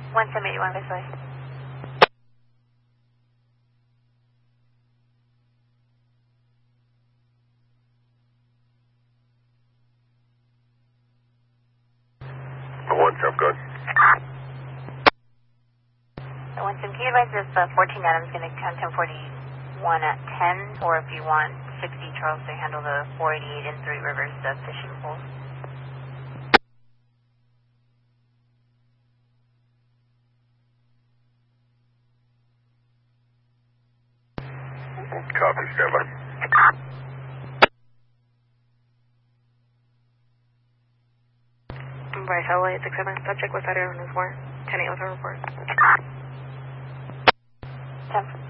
1781 Visley. One jump good. One sim, can you advise if 14 Adams going to count 1041 at 10, or if you want 60 Charles to handle the 488 and 3 Rivers fishing pools? Copy, stand by. Bryce Highway 67, subject was cited on his warrant. 10-8 was her report. 10.